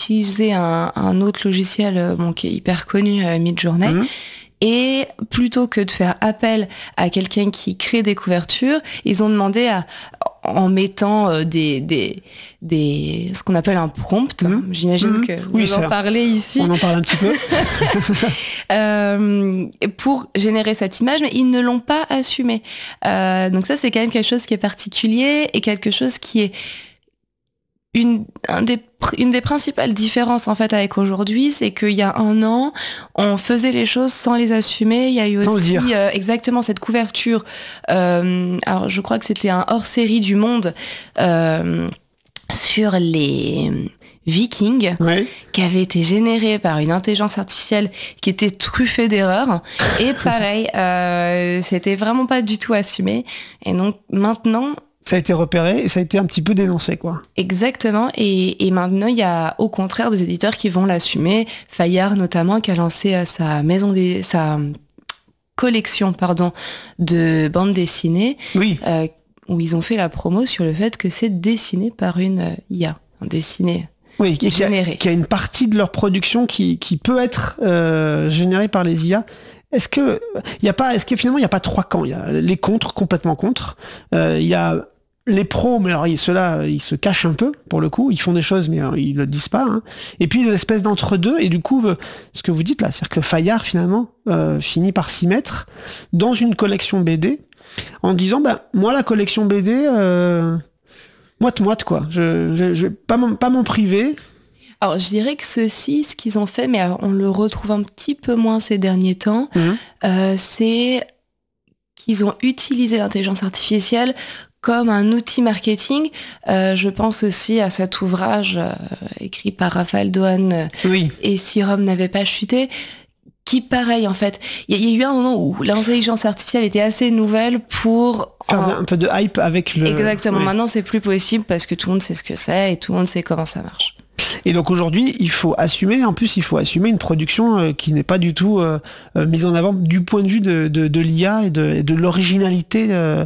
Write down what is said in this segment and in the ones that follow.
utiliser un autre logiciel qui est hyper connu, Midjourney. Et plutôt que de faire appel à quelqu'un qui crée des couvertures, ils ont demandé en mettant ce qu'on appelle un prompt. J'imagine que vous en parlez ici. On en parle un petit peu. Pour générer cette image, mais ils ne l'ont pas assumé. Donc ça, c'est quand même quelque chose qui est particulier et quelque chose qui est une des principales différences en fait avec aujourd'hui, c'est qu'il y a un an, on faisait les choses sans les assumer. Il y a eu aussi exactement cette couverture. Alors je crois que c'était un hors-série du Monde sur les Vikings, qui avait été généré par une intelligence artificielle qui était truffée d'erreurs. Et pareil, c'était vraiment pas du tout assumé. Et donc maintenant, ça a été repéré et ça a été un petit peu dénoncé, quoi. Exactement. Et maintenant, il y a au contraire des éditeurs qui vont l'assumer. Fayard, notamment, qui a lancé sa collection, de bandes dessinées. Où ils ont fait la promo sur le fait que c'est dessiné par une IA. Dessiné. Oui, généré. Qui a une partie de leur production qui peut être générée par les IA. Est-ce que finalement il n'y a pas trois camps? Il y a les contre, complètement contre. Il y a les pros, mais alors ceux-là, ils se cachent un peu, pour le coup. Ils font des choses, mais ils le disent pas. Hein. Et puis, il y a l'espèce d'entre-deux. Et du coup, ce que vous dites là, c'est-à-dire que Fayard, finalement, finit par s'y mettre dans une collection BD, en disant, moi, la collection BD, moite-moite, quoi. Je vais pas m'en priver. Alors, je dirais que ce qu'ils ont fait, mais on le retrouve un petit peu moins ces derniers temps, c'est qu'ils ont utilisé l'intelligence artificielle comme un outil marketing. Je pense aussi à cet ouvrage écrit par Raphaël Doane, Et si Rome n'avait pas chuté, qui, pareil, en fait, il y a eu un moment où l'intelligence artificielle était assez nouvelle pour faire un peu de hype avec le... Exactement. Maintenant, c'est plus possible parce que tout le monde sait ce que c'est et tout le monde sait comment ça marche. Et donc aujourd'hui, il faut assumer une production qui n'est pas du tout mise en avant du point de vue de l'IA et de l'originalité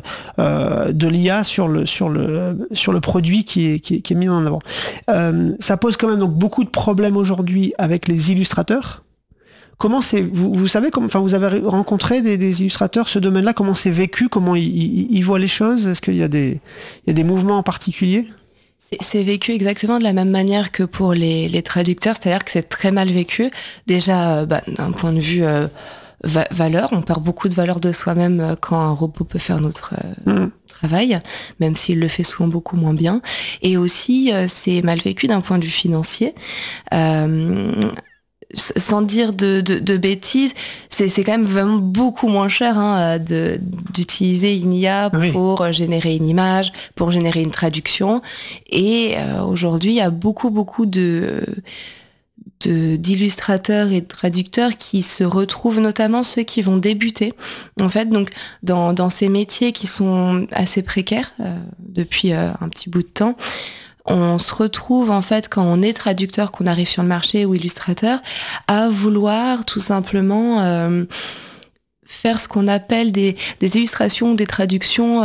de l'IA sur le produit qui est mis en avant. Ça pose quand même donc beaucoup de problèmes aujourd'hui avec les illustrateurs. Comment vous savez vous avez rencontré des illustrateurs, ce domaine-là, comment c'est vécu, comment ils voient les choses? Est-ce qu'il y a des mouvements en particulier? C'est vécu exactement de la même manière que pour les traducteurs, c'est-à-dire que c'est très mal vécu. Déjà, d'un point de vue valeur, on perd beaucoup de valeur de soi-même quand un robot peut faire notre travail, même s'il le fait souvent beaucoup moins bien. Et aussi, c'est mal vécu d'un point de vue financier. Sans dire de bêtises, c'est quand même vraiment beaucoup moins cher d'utiliser une IA pour générer une image, pour générer une traduction. Et aujourd'hui, il y a beaucoup d'illustrateurs et de traducteurs qui se retrouvent, notamment ceux qui vont débuter, en fait, donc dans ces métiers qui sont assez précaires depuis un petit bout de temps. On se retrouve, en fait, quand on est traducteur, qu'on arrive sur le marché ou illustrateur, à vouloir tout simplement faire ce qu'on appelle des illustrations ou des traductions,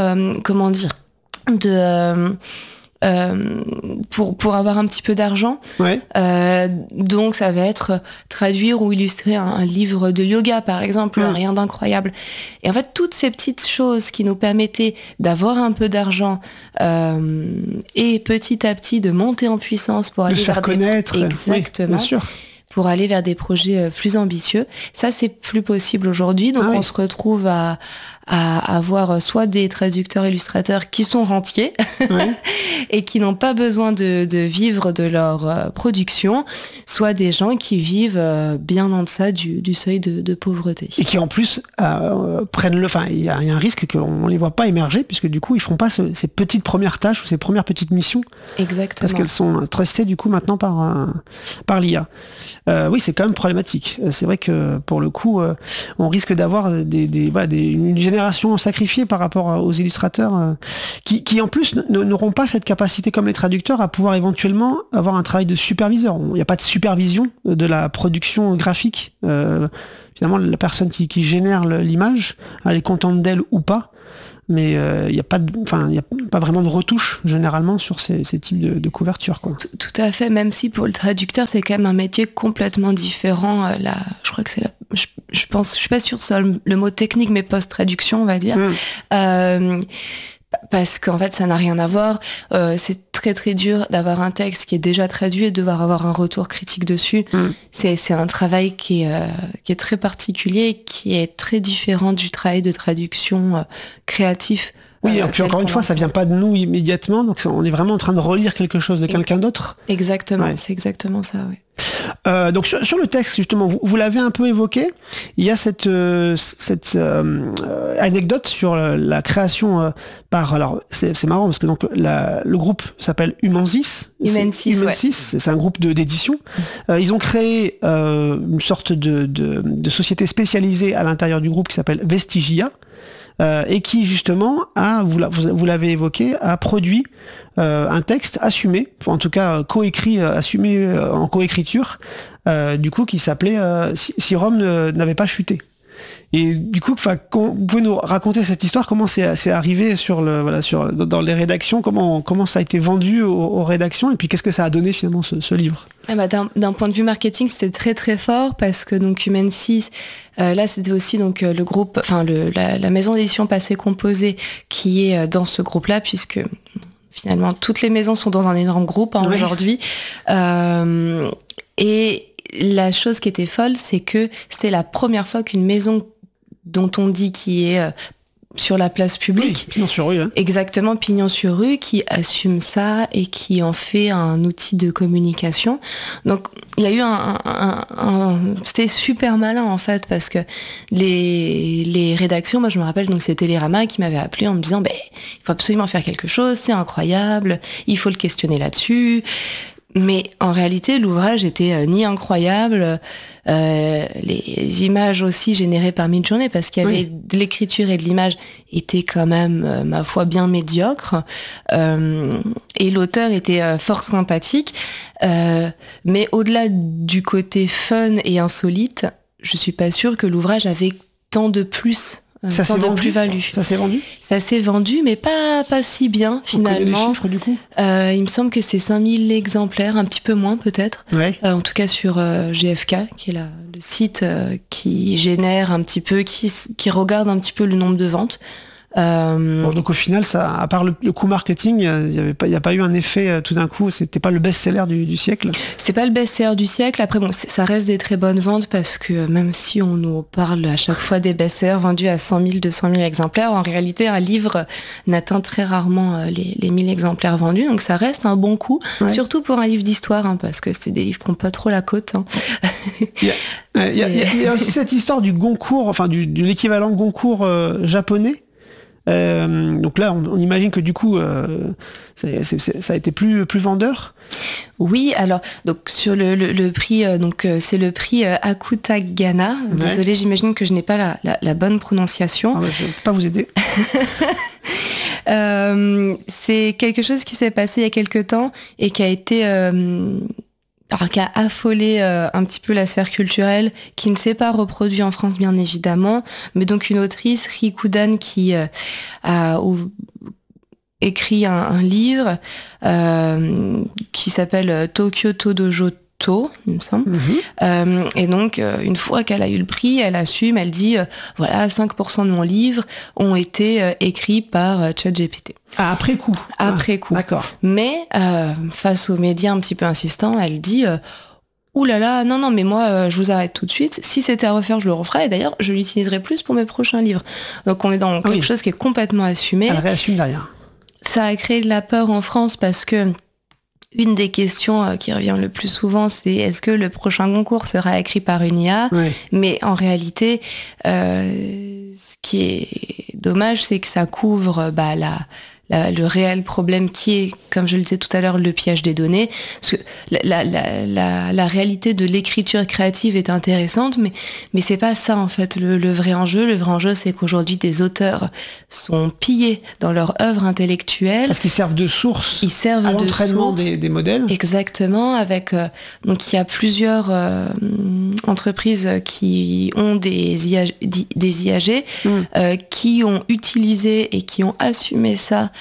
pour avoir un petit peu d'argent. Donc ça va être traduire ou illustrer un livre de yoga, par exemple, rien d'incroyable. Et en fait, toutes ces petites choses qui nous permettaient d'avoir un peu d'argent et petit à petit de monter en puissance pour aller de se faire connaître. Exactement. Oui, bien sûr. Pour aller vers des projets plus ambitieux. Ça, c'est plus possible aujourd'hui. Donc, on se retrouve à avoir soit des traducteurs illustrateurs qui sont rentiers et qui n'ont pas besoin de vivre de leur production, soit des gens qui vivent bien en deçà du seuil de pauvreté. Et qui en plus il y a un risque qu'on ne les voit pas émerger, puisque du coup ils feront pas ces petites premières tâches ou ces premières petites missions. Exactement. Parce qu'elles sont trustées du coup maintenant par l'IA. Oui, c'est quand même problématique. C'est vrai que pour le coup, on risque d'avoir une génération sacrifiée par rapport aux illustrateurs qui en plus n'auront pas cette capacité comme les traducteurs à pouvoir éventuellement avoir un travail de superviseur. Il n'y a pas de supervision de la production graphique. Finalement, la personne qui génère l'image, elle est contente d'elle ou pas. mais il n'y a pas vraiment de retouche généralement sur ces types de couvertures, quoi. Tout à fait, même si pour le traducteur c'est quand même un métier complètement différent. Je crois que c'est je suis pas sûre sur le mot technique, mais post-traduction on va dire. Parce qu'en fait ça n'a rien à voir. C'est très très dur d'avoir un texte qui est déjà traduit et de devoir avoir un retour critique dessus. C'est un travail qui est très particulier, qui est très différent du travail de traduction créatif. Oui, et puis encore une fois, ça vient pas de nous immédiatement, donc on est vraiment en train de relire quelque chose de quelqu'un d'autre. Exactement, ouais. C'est exactement ça, oui. Donc sur le texte, justement, vous l'avez un peu évoqué, il y a cette anecdote sur la création alors c'est marrant parce que donc le groupe s'appelle Humansis. Humansis, ouais. C'est un groupe d'édition. Ils ont créé une sorte de société spécialisée à l'intérieur du groupe qui s'appelle Vestigia. Et qui justement vous l'avez évoqué, a produit un texte assumé, en tout cas coécrit, assumé en coécriture, du coup qui s'appelait Si Rome n'avait pas chuté. Et du coup, vous pouvez nous raconter cette histoire, comment c'est arrivé dans les rédactions, comment ça a été vendu aux rédactions, et puis qu'est-ce que ça a donné finalement ce livre? D'un point de vue marketing, c'était très très fort parce que donc Humansis, là c'était aussi donc le groupe, la maison d'édition Passé Composé qui est dans ce groupe-là, puisque finalement toutes les maisons sont dans un énorme groupe aujourd'hui. Et la chose qui était folle, c'est que c'est la première fois qu'une maison dont on dit qui est sur la place publique. Oui, pignon sur rue. Hein. Exactement, pignon sur rue, qui assume ça et qui en fait un outil de communication. Donc, il y a eu c'était super malin, en fait, parce que les rédactions, moi, je me rappelle, donc, c'est Télérama qui m'avait appelé en me disant, il faut absolument faire quelque chose, c'est incroyable, il faut le questionner là-dessus. Mais en réalité, l'ouvrage était ni incroyable, les images aussi générées par Midjourney, parce qu'il y avait de l'écriture et de l'image, étaient quand même, ma foi, bien médiocres. Et l'auteur était fort sympathique. Mais au-delà du côté fun et insolite, je suis pas sûre que l'ouvrage avait tant de plus. Ça s'est vendu. Plus-value. Ça s'est vendu. Ça s'est vendu, mais pas si bien, finalement. Vous connaissez les chiffres, du coup ? Il me semble que c'est 5000 exemplaires, un petit peu moins, peut-être. Ouais. En tout cas, sur GFK, qui est le site qui génère un petit peu, qui regarde un petit peu le nombre de ventes. Donc au final, ça, à part le coût marketing, il n'y a pas eu un effet tout d'un coup, c'était pas le best-seller du siècle. C'est pas le best-seller du siècle. Après, ça reste des très bonnes ventes parce que même si on nous parle à chaque fois des best-sellers vendus à 100 000, 200 000 exemplaires, en réalité, un livre n'atteint très rarement les 1000 exemplaires vendus. Donc ça reste un bon coup, surtout pour un livre d'histoire, parce que c'est des livres qui n'ont pas trop la cote. Il y a aussi cette histoire du Goncourt, de l'équivalent Goncourt japonais. Donc là, on imagine que du coup, ça a été plus vendeur. Oui, alors donc sur le prix, c'est le prix Akutagana. Désolée, j'imagine que je n'ai pas la bonne prononciation. Je ne peux pas vous aider. C'est quelque chose qui s'est passé il y a quelque temps et qui a été qui a affolé un petit peu la sphère culturelle, qui ne s'est pas reproduit en France bien évidemment, mais donc une autrice, Rikudan, qui a écrit un livre qui s'appelle Tokyo Todojo To, il me semble. Et donc, une fois qu'elle a eu le prix, elle assume, elle dit, 5% de mon livre ont été écrits par ChatGPT. Ah, après coup. Après coup. D'accord. Mais, face aux médias un petit peu insistants, elle dit, ouh là là, non, mais moi, je vous arrête tout de suite. Si c'était à refaire, je le referais. Et d'ailleurs, je l'utiliserai plus pour mes prochains livres. Donc, on est dans quelque chose qui est complètement assumé. Elle réassume derrière. Ça a créé de la peur en France parce que une des questions qui revient le plus souvent, c'est est-ce que le prochain concours sera écrit par une IA ? Mais en réalité, ce qui est dommage, c'est que ça couvre le réel problème qui est, comme je le disais tout à l'heure, le piège des données. Parce que la réalité de l'écriture créative est intéressante, mais c'est pas ça en fait le vrai enjeu. Le vrai enjeu, c'est qu'aujourd'hui des auteurs sont pillés dans leur œuvre intellectuelle. Parce qu'ils servent de source à l'entraînement des modèles. Exactement, avec donc il y a plusieurs entreprises qui ont des IAG, qui ont utilisé et qui ont assumé ça,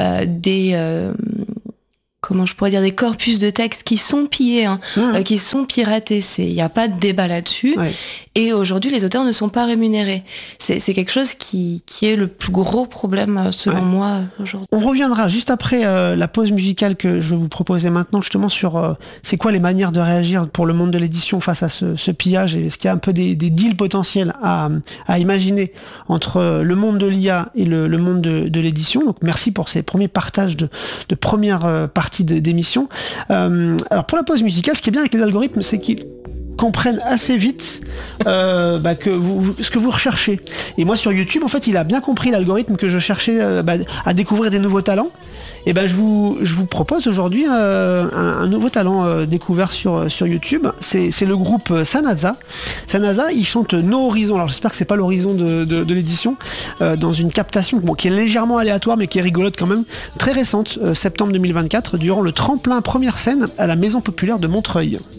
des corpus de texte qui sont pillés, qui sont piratés. Il n'y a pas de débat là-dessus. Ouais. Et aujourd'hui, les auteurs ne sont pas rémunérés. C'est quelque chose qui est le plus gros problème, selon moi, aujourd'hui. On reviendra juste après la pause musicale que je vais vous proposer maintenant, justement, sur c'est quoi les manières de réagir pour le monde de l'édition face à ce pillage, et est-ce qu'il y a un peu des deals potentiels à imaginer entre le monde de l'IA et le monde de l'édition. Donc, merci pour ces premiers partages de première partie d'émission. Alors, pour la pause musicale, ce qui est bien avec les algorithmes, c'est qu'ils comprennent assez vite ce que vous recherchez. Et moi, sur YouTube, en fait, il a bien compris l'algorithme que je cherchais à découvrir des nouveaux talents. Et je vous propose aujourd'hui un nouveau talent découvert sur YouTube. C'est le groupe Sanaza. Sanaza, il chante No Horizon. Alors j'espère que c'est pas l'horizon de l'édition, dans une captation qui est légèrement aléatoire mais qui est rigolote quand même, très récente, septembre 2024, durant le tremplin première scène à la Maison Populaire de Montreuil.